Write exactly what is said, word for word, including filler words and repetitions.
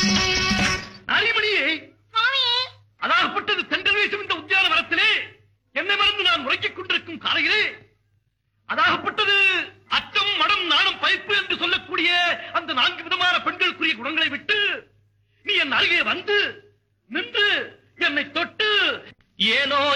நாரிமணியே, அதாகப்பட்டது தென்றல் வீசும் இந்த உத்தியான வரத்திலே என்னை மறந்து நான் உறங்கிக் கொண்டிருக்கும் காலையிலே அதாகப்பட்டது அச்சம், மடம், நாணம், பயப்பு என்று சொல்லக்கூடிய அந்த நான்கு விதமான பெண்களுக்குரிய குணங்களை விட்டு நீ என் அருகே வந்து நின்று என்னை தொட்டு ஏனோ